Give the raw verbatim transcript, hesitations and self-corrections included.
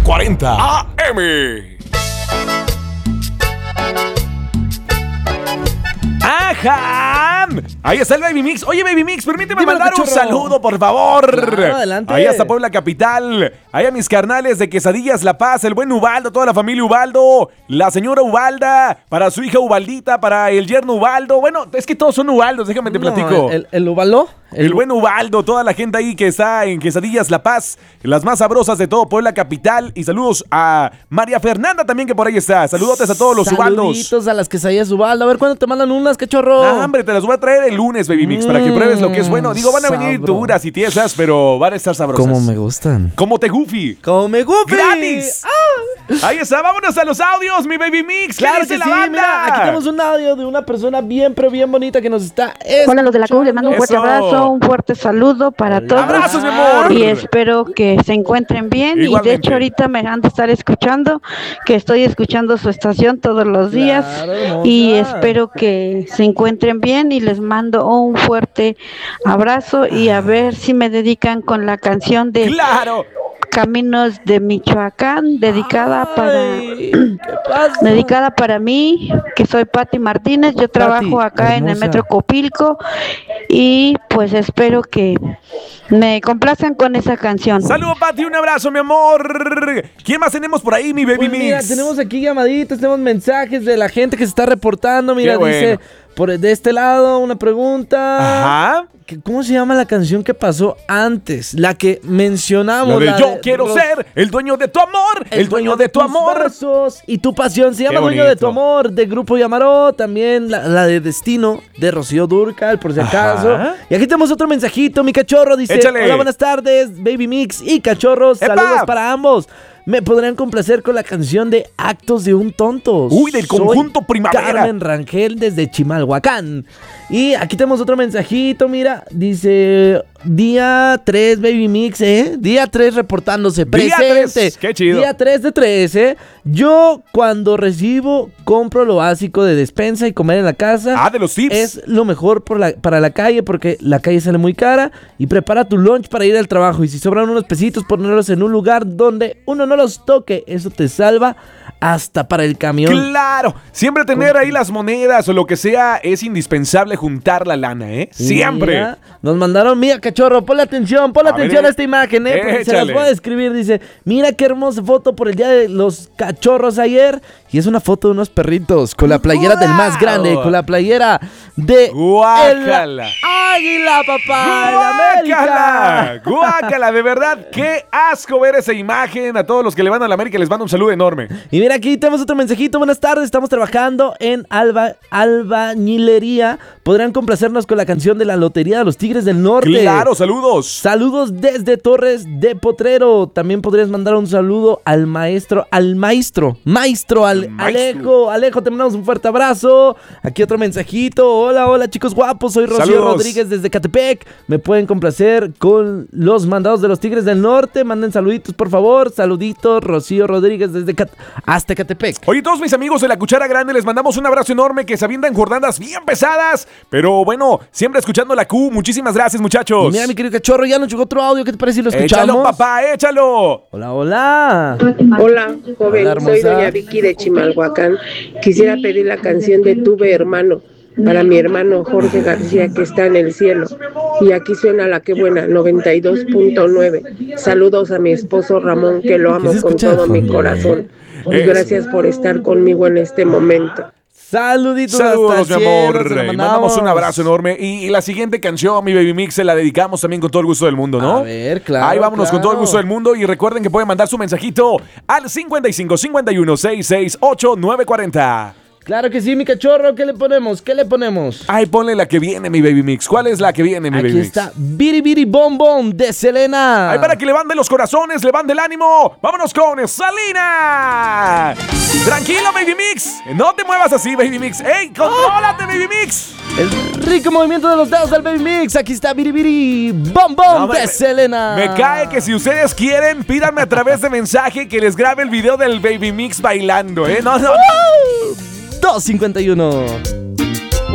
cuarenta A M. ¡Ajá! Ahí está el Baby Mix. Oye, Baby Mix, permíteme Dímelo, mandar un cachorro. saludo, por favor. Claro, adelante. Ahí está Puebla Capital. Ahí a mis carnales de Quesadillas La Paz, el buen Ubaldo, toda la familia Ubaldo, la señora Ubalda, para su hija Ubaldita, para el yerno Ubaldo. Bueno, es que todos son Ubaldos, déjame te No, platico. ¿El, el Ubaldo? El buen Ubaldo, toda la gente ahí que está en Quesadillas La Paz, las más sabrosas de todo Puebla Capital. Y saludos a María Fernanda también, que por ahí está. Saludotes a todos los Ubaldos. Saluditos a las quesadillas Ubaldo. A ver, ¿cuándo te mandan unas, cachorro? Ah, hombre, te las voy a traer el lunes, Baby Mix, para que pruebes lo que es bueno. Digo, van a venir sabro. duras y tiesas, pero van a estar sabrosas. Como me gustan. Como te Goofy. Como me gusta. ¡Gratis! Ahí está, vámonos a los audios, mi Baby Mix. ¿Qué Claro dice que la sí, banda? mira, aquí tenemos un audio de una persona bien, pero bien bonita que nos está Hola, los de la C U, les mando un fuerte Eso. abrazo, un fuerte saludo para todos. ¡Abrazos, mi amor! Y espero que se encuentren bien. Igualmente. Y de hecho ahorita me han de estar escuchando, que estoy escuchando su estación todos los días. Claro, hermosa. Y espero que se encuentren bien y les mando un fuerte abrazo y a ver si me dedican con la canción de ¡Claro! Caminos de Michoacán, dedicada para... Ay, ¿qué pasa? Dedicada para mí, que soy Pati Martínez, yo trabajo acá en el hermosa. Metro Copilco y pues espero que me complazcan con esa canción. Saludos, Pati, un abrazo, mi amor. ¿Quién más tenemos por ahí, mi Baby Pues Mix? mira, tenemos aquí llamaditas, tenemos mensajes de la gente que se está reportando. Mira, Qué bueno. dice, por de este lado, una pregunta. Ajá. ¿Qué- ¿Cómo se llama la canción que pasó antes? La que mencionamos. Lo de la yo de quiero Ros- ser el dueño de tu amor, el, dueño de tu tus amor. besos y tu pasión. Se llama Qué Dueño de bonito. tu amor, de Grupo Yamaró. También la, la de Destino, de Rocío Dúrcal, por si Ajá. acaso. Y aquí tenemos otro mensajito, mi cachorro. Dice, Échale. hola, buenas tardes, Baby Mix y cachorros. ¡Epa! Saludos para ambos. Me podrían complacer con la canción de Actos de un Tonto. Uy, del Soy conjunto Primavera. Carmen Rangel desde Chimalhuacán. Y aquí tenemos otro mensajito, mira. Dice, día tres, Baby Mix, ¿eh? Día tres reportándose. Día Presente. tres, qué chido. Día tres de tres, ¿eh? Yo cuando recibo, compro lo básico de despensa y comer en la casa. Ah, de los tips. Es lo mejor por la- para la calle porque la calle sale muy cara. Y prepara tu lunch para ir al trabajo. Y si sobran unos pesitos, ponerlos en un lugar donde uno no los toque. Eso te salva hasta para el camión. Claro, siempre tener ahí las monedas o lo que sea es indispensable juntar la lana, ¿eh? Siempre. Mira, nos mandaron, mira, cachorro, ponle atención, ponle A ver, atención eh, a esta imagen, eh, porque se las échale. voy a describir. Dice, mira qué hermosa foto por el día de los cachorros ayer. Y es una foto de unos perritos con la playera del más grande, con la playera de Guácala. el águila, papá, el América. ¡Guácala! ¡Guácala! De verdad, qué asco ver esa imagen. A todos los que le van a la América les mando un saludo enorme. Y mira, aquí tenemos otro mensajito. Buenas tardes, estamos trabajando en alba, albañilería. Podrán complacernos con la canción de la Lotería de los Tigres del Norte. Claro, saludos. Saludos desde Torres de Potrero. También podrías mandar un saludo al maestro, al maestro, maestro, al Al maestro. Alejo. Alejo, te mandamos un fuerte abrazo. Aquí otro mensajito. Hola, hola, chicos guapos. Soy Rocío Saludos. Rodríguez desde Catepec. Me pueden complacer con los mandados de los Tigres del Norte. Manden saluditos, por favor. Saluditos, Rocío Rodríguez desde Cat- hasta Catepec. Oye, todos mis amigos de La Cuchara Grande, les mandamos un abrazo enorme, que se avientan jornadas bien pesadas, pero bueno, siempre escuchando la Q. Muchísimas gracias, muchachos. Y mira, mi querido cachorro, ya nos llegó otro audio. ¿Qué te parece si lo escuchamos? Échalo, papá, échalo. Hola, hola. Hola, joven, Hola, hermosa. soy doña Vicky de Chimalhuacán. Quisiera pedir la canción de Tuve Hermano para mi hermano Jorge García, que está en el cielo. Y aquí suena la que buena, noventa y dos punto nueve. Saludos a mi esposo Ramón, que lo amo se con escucha de todo mi fondo? corazón. Y Es- gracias por estar conmigo en este momento. Saluditos Saludos, hasta mi el cielo, amor. se lo Y mandamos un mandamos. abrazo enorme. Y, y la siguiente canción, mi Baby Mix, se la dedicamos también con todo el gusto del mundo, ¿no? A ver, claro, Ahí vámonos con todo el claro. gusto del mundo. Y recuerden que pueden mandar su mensajito al cincuenta y cinco cincuenta y uno sesenta y seis ocho nueve cuarenta. Claro que sí, mi cachorro. ¿Qué le ponemos? ¿Qué le ponemos? Ay, ponle la que viene, mi Baby Mix. ¿Cuál es la que viene, mi Aquí Baby Mix? está Biri Biri Bom Bom de Selena. Ay, para que levante los corazones, levante el ánimo. Vámonos con Salina. Tranquilo, Baby Mix. No te muevas así, Baby Mix. ¡Ey, contrólate, Baby Mix! El rico movimiento de los dedos del Baby Mix. Aquí está Biri Biri Bom Bom No, de me- Selena. Me cae que si ustedes quieren, pídanme a través de mensaje que les grabe el video del Baby Mix bailando, ¿eh? No, no. dos cincuenta y uno.